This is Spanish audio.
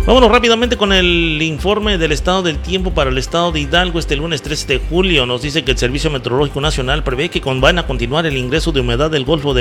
Vámonos rápidamente con el informe del estado del tiempo para el estado de Hidalgo este lunes 13 de julio. Nos dice que el Servicio Meteorológico Nacional prevé que van a continuar el ingreso de humedad del Golfo de